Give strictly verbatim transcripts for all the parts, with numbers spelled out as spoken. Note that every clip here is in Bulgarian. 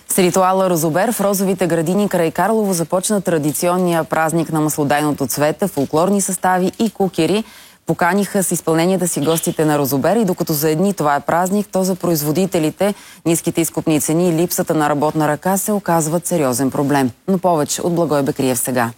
С ритуала Розобер в розовите градини край Карлово започна традиционния празник на маслодайното цвете, фолклорни състави и кукери. Поканиха с изпълненията си гостите на Розобер и докато за едни това е празник, то за производителите ниските изкупни цени и липсата на работна ръка се оказват сериозен проблем. Но повече от Благой Бекриев сега.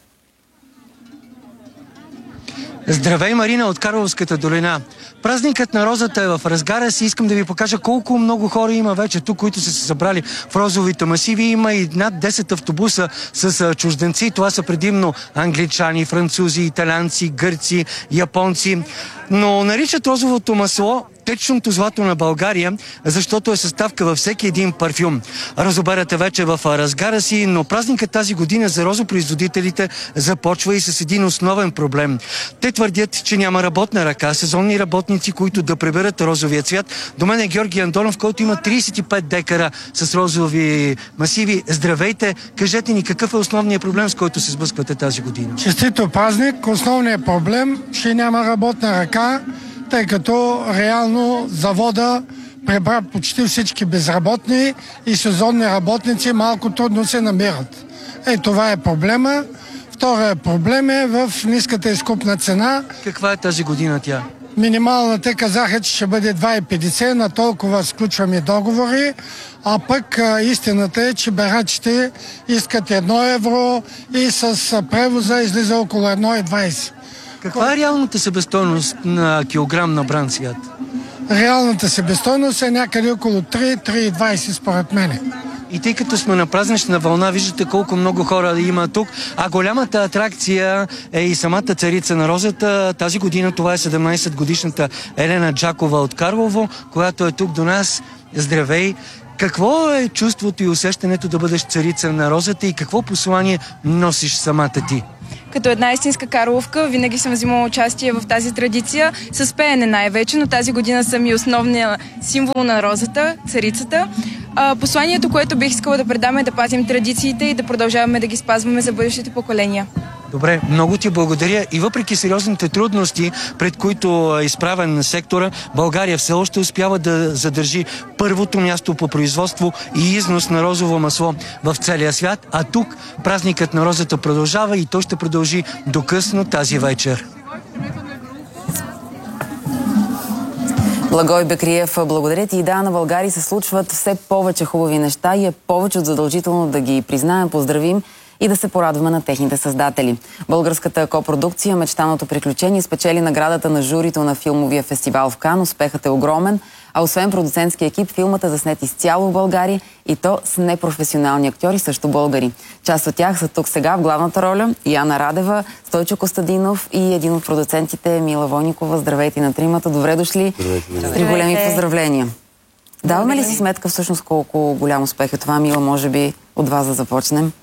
Здравей, Марина от Карловската долина. Празникът на розата е в разгара си. Искам да ви покажа колко много хора има вече тук, които са се събрали в розовите масиви. Има и над десет автобуса с чужденци. Това са предимно англичани, французи, италианци, гърци, японци. Но наричат розовото масло течното злато на България, защото е съставка във всеки един парфюм. Розоберът е вече в разгара си, но празникът тази година за розопроизводителите започва и с един основен проблем. Те твърдят, че няма работна ръка, сезонни работници, които да приберат розовия цвят. До мен е Георги Андонов, който има трийсет и пет декара с розови масиви. Здравейте! Кажете ни, какъв е основният проблем, с който се сблъсквате тази година? Честито празник! Основният проблем, че няма работна ръка, тъй като реално завода прибра почти всички безработни и сезонни работници малко трудно се намират. Е, това е проблема. Вторият проблем е в ниската изкупна цена. Каква е тази година тя? Минималната казаха, че ще бъде два и петдесет, на толкова сключваме договори, а пък а, истината е, че берачите искат едно евро и с превоза излиза около едно и двайсет. Каква е реалната себестойност на килограм на бран цвят? Реалната себестойност е някъде около три до три и двайсет според мене. И тъй като сме на празнична вълна, виждате колко много хора има тук, а голямата атракция е и самата царица на розата. Тази година това е седемнайсет годишната Елена Джакова от Карлово, която е тук до нас. Здравей! Какво е чувството и усещането да бъдеш царица на розата и какво послание носиш самата ти? Като една истинска карловка, винаги съм взимала участие в тази традиция, с пеене най-вече, но тази година съм и основния символ на розата, царицата. А, посланието, което бих искала да предам е да пазим традициите и да продължаваме да ги спазваме за бъдещите поколения. Добре, много ти благодаря и въпреки сериозните трудности, пред които е изправен на сектора, България все още успява да задържи първото място по производство и износ на розово масло в целия свят, а тук празникът на розата продължава и той ще продължи до късно тази вечер. Благой Бекриев, благодаря ти. И да, на България се случват все повече хубави неща и е повече от задължително да ги признаем, поздравим и да се порадваме на техните създатели. Българската копродукция "Мечтаното приключение" спечели наградата на журито на филмовия фестивал в Кан. Успехът е огромен, а освен продуцентския екип, филмът е заснет изцяло в България и то с непрофесионални актьори, също българи. Част от тях са тук сега в главната роля Яна Радева, Стойчо Костадинов и един от продуцентите Мила Войникова. Здравейте на тримата, добре дошли. С три големи поздравления. Даваме ли си сметка всъщност колко голям успех е това, Мила, може би от вас да започнем?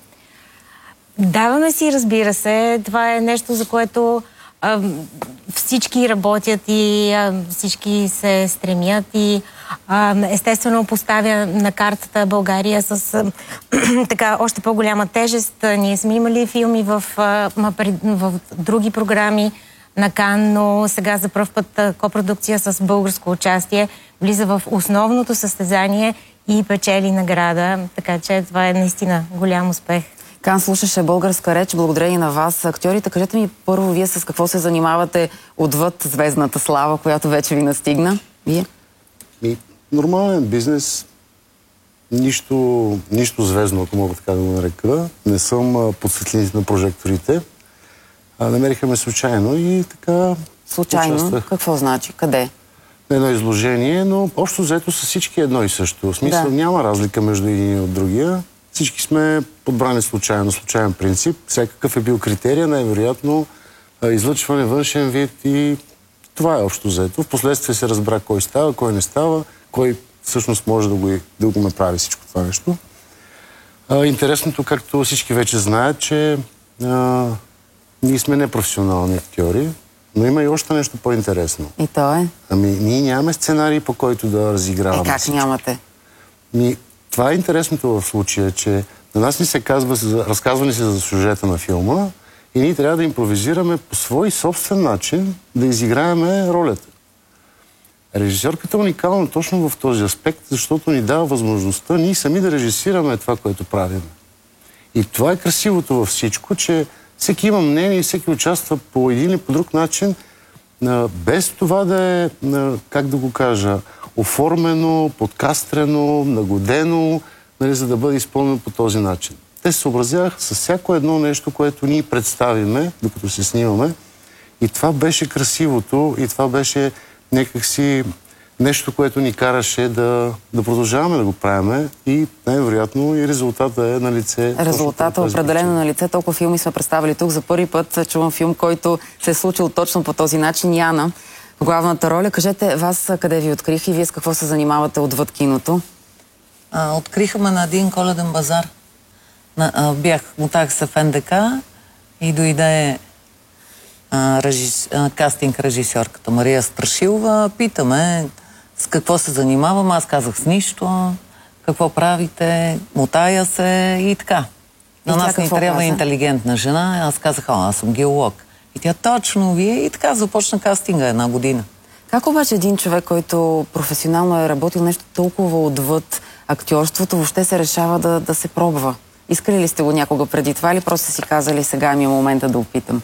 Даваме си, разбира се. Това е нещо, за което а, всички работят и а, всички се стремят и а, естествено поставя на картата България с а, така още по-голяма тежест. Ние сме имали филми в, а, в други програми на Кан, но сега за пръв път а, копродукция с българско участие влиза в основното състезание и печели награда. Така че това е наистина голям успех. Кан слушаше българска реч, благодарение на вас, актьорите. Кажете ми първо, вие с какво се занимавате отвъд звездната слава, която вече ви настигна? Вие? Ми, нормален бизнес. Нищо, нищо звездно, ако мога така да го нарека. Не съм под светлините на прожекторите. А, намериха ме случайно и така... Случайно? Участвах. Какво значи? Къде? На едно изложение, но общо взето са всички едно и също. В смисъл да. Няма разлика между един и от другия. Всички сме подбрани случайно, случайен принцип. Всякакъв е бил критерия, най-вероятно излъчване, външен вид и това е общо взето. Впоследствие се разбра кой става, кой не става, кой всъщност може да го, да го направи всичко това нещо. А, интересното, както всички вече знаят, че а, ние сме непрофесионални актьори, но има и още нещо по-интересно. И то е? Ами, ние нямаме сценарий, по който да разиграваме. Е, как всичко. нямате? Ми, това е интересното в случая, че на нас ни се казва, разказва ни се за сюжета на филма и ние трябва да импровизираме по свой собствен начин, да изиграеме ролята. Режисьорката е уникална точно в този аспект, защото ни дава възможността ние сами да режисираме това, което правим. И това е красивото във всичко, че всеки има мнение и всеки участва по един или по друг начин, без това да е, как да го кажа, оформено, подкастрено, нагодено, нали, за да бъде изпълнено по този начин. Те се съобразяваха с всяко едно нещо, което ние представиме, докато се снимаме. И това беше красивото, и това беше някакси нещо, което ни караше да, да продължаваме да го правиме, и най-вероятно и резултата е на лице. Резултата е определено на лице. Толкова филми сме представили тук. За първи път чувам филм, който се е случил точно по този начин. Яна, в главната роля. Кажете, вас къде ви открих и вие с какво се занимавате отвъд киното? А, откриха ме на един коледен базар. На, а, бях, мотах се в Ен Де Ка и дойде а, режис, а, кастинг режисьорката Мария Страшилова. Питаме с какво се занимавам. Аз казах с нищо. Какво правите? Мотая се и така. На нас ни трябва каза? Интелигентна жена. Аз казах, а, аз съм геолог. И тя, точно вие. И така започна кастинга една година. Как обаче един човек, който професионално е работил нещо толкова отвъд актьорството, въобще се решава да, да се пробва? Искали ли сте го някога преди това или просто си казали, сега ми е момента да опитам?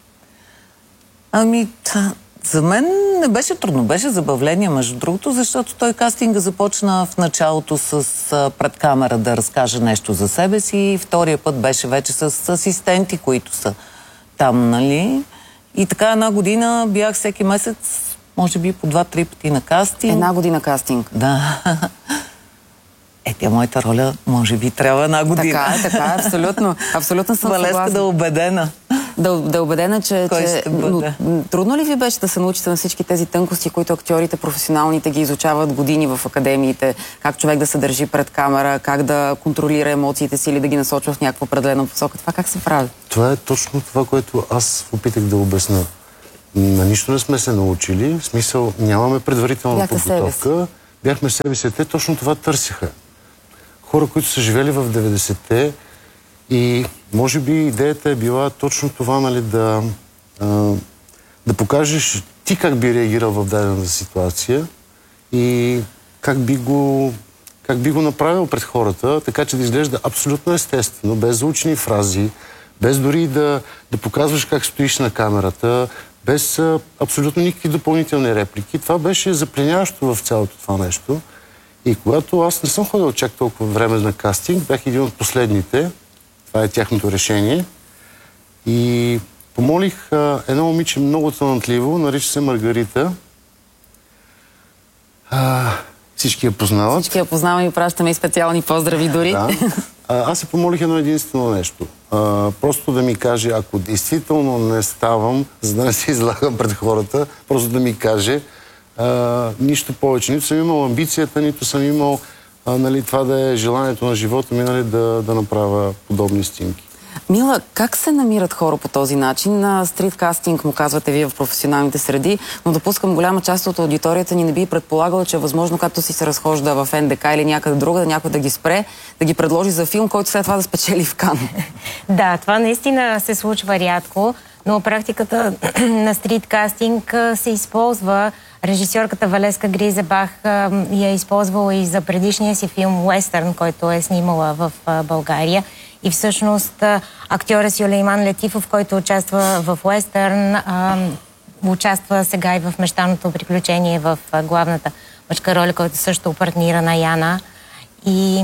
Ами, та, за мен не беше трудно, беше забавление, между другото, защото той кастинга започна в началото с а, пред камера да разкаже нещо за себе си, и втория път беше вече с асистенти, които са там, нали? И така една година бях всеки месец, може би по два-три пъти на кастинг. Една година кастинг? Да. Е, тя моята роля, може би, трябва една година. Така е, така е, абсолютно. Абсолютно съм Валеска съгласна. да е убедена. Да, да е убедена, че... че... Но, трудно ли ви беше да се научите на всички тези тънкости, които актьорите, професионалните ги изучават години в академиите? Как човек да се държи пред камера, как да контролира емоциите си или да ги насочва в някаква определена посока? Това как се прави? Това е точно това, което аз опитах да обясня. На нищо не сме се научили, в смисъл нямаме предварителна Бяхте подготовка. Бяхме себе си. Те точно това търсиха. Хора, които са живели в деветдесетте, и може би идеята е била точно това, нали, да, а, да покажеш ти как би реагирал в дадена ситуация и как би го, как би го направил пред хората, така че да изглежда абсолютно естествено, без заучени фрази, без дори да, да показваш как стоиш на камерата, без а, абсолютно никакви допълнителни реплики. Това беше запленяващо в цялото това нещо. И когато аз не съм ходил чак толкова време на кастинг, бях един от последните, това е тяхното решение, и помолих а, едно момиче много талантливо, нарича се Маргарита. А, всички я познават. Всички я познаваме и пращаме и специални поздрави дори. Да. А, аз се помолих едно единствено нещо. А, просто да ми каже, ако действително не ставам, за да не се излагам пред хората, просто да ми каже, Uh, нищо повече. Нито съм имал амбицията, нито съм имал uh, нали, това да е желанието на живота ми, нали, да, да направя подобни снимки. Мила, как се намират хора по този начин? На стрит кастинг му казвате вие в професионалните среди, но допускам голяма част от аудиторията ни не би предполагала, че е възможно, както си се разхожда в Ен Де Ка или някъде друга, да някой да ги спре, да ги предложи за филм, който след това да спечели в Кан. Да, това наистина се случва рядко, но практиката на стрит кастинг се използва. Режисьорката Валеска Гризебах я е използвала и за предишния си филм Уестърн, който е снимала в България. И всъщност актьора Сюлейман Летифов, който участва в Уестърн, участва сега и в Мечтаното приключение в главната мъжка роля, който също партнира на Яна. И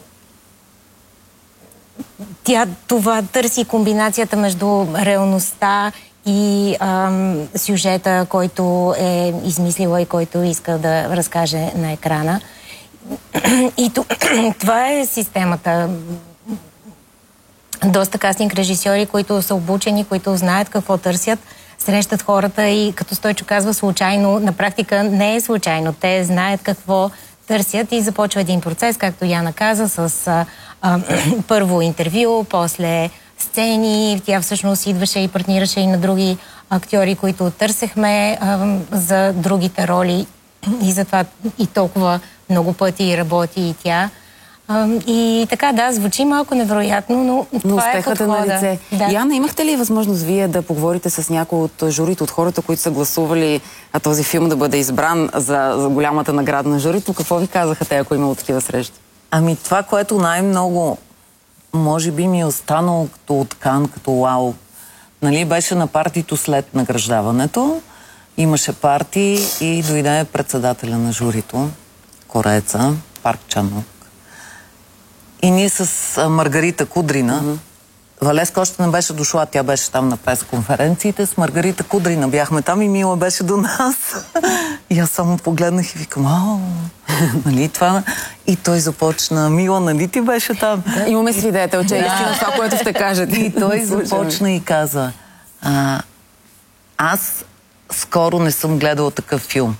тя това търси комбинацията между реалността и ам, сюжета, който е измислила и който иска да разкаже на екрана. И това е системата. Доста кастинг режисьори, които са обучени, които знаят какво търсят, срещат хората и, като Стойчо казва, случайно, на практика не е случайно. Те знаят какво търсят и започва един процес, както Яна каза, с а, а, първо интервю, после сцени. Тя всъщност идваше и партнираше и на други актьори, които търсехме а, за другите роли, и затова и толкова много пъти работи и тя. А, и така, да, звучи малко невероятно, но, Но това е успехът е подхода. на лице. Да. Яна, имахте ли възможност вие да поговорите с някой от журито, от хората, които са гласували а този филм да бъде избран за, за голямата награда на журито? Какво ви казаха те, ако имало такива срещи? Ами това, което най-много може би ми е останало като откан, като вау, нали, беше на партито след награждаването. Имаше парти и дойде председателя на журито, корееца, Парк Чанук. И ние с а, Маргарита Кудрина, mm-hmm. Валеска още не беше дошла, тя беше там на пресконференциите, с Маргарита Кудрина бяхме там и Мила беше до нас. И аз само погледнах и викам, ау, нали това... И той започна, Мила, нали ти беше там? Имаме свидетел, че е истина това, което ще кажете. И той започна и каза, а, аз скоро не съм гледала такъв филм.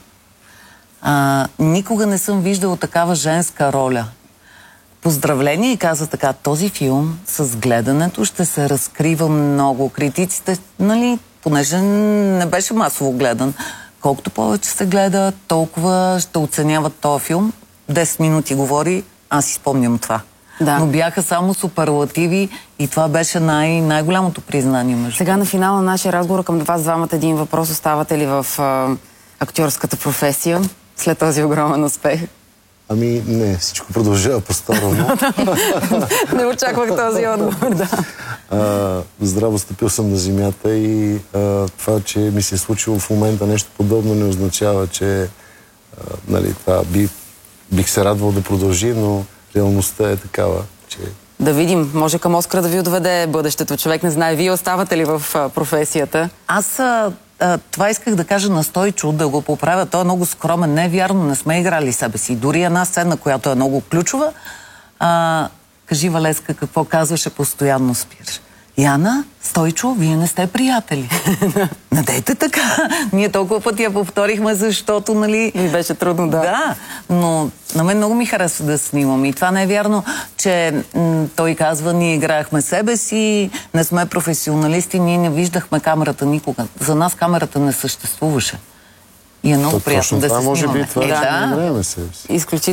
А, никога не съм виждала такава женска роля. Поздравление, и каза така, този филм с гледането ще се разкрива много. Критиците, нали, понеже не беше масово гледан, колкото повече се гледа, толкова ще оценяват този филм. десет минути говори, аз си спомням това. Да. Но бяха само суперлативи и това беше най- най-голямото признание. Между. Сега на финала на нашия разговор към вас двамата един въпрос. Оставате ли в а, актьорската професия след този огромен успех? Ами не, всичко продължава по-старому. Не очаквах този отговор, да. А, здраво стъпил съм на земята и а, това, че ми се е случило в момента нещо подобно, не означава, че а, нали, това би, бих се радвал да продължи, но реалността е такава, че... Да видим, може към Оскара да ви отведе бъдещето. Човек не знае. Вие оставате ли в а, професията? Аз а, а, това исках да кажа на Стойчо, да го поправя. Той е много скромен. Не е вярно, не сме играли себе си. Дори една сцена, която е много ключова. А, кажи, Валеска, какво казваше, постоянно спираш. Яна, Стойчо, вие не сте приятели. Не дейте така. Ние толкова пъти я повторихме, защото, нали... Ви беше трудно, да. Да, но на мен много ми харесва да снимам. И това не е вярно, че м- той казва, ние играехме себе си, не сме професионалисти, ние не виждахме камерата никога. За нас камерата не съществуваше. И е много То, приятно да се това, снимаме. може би това, е, че да. не играеме себе си. Изключително.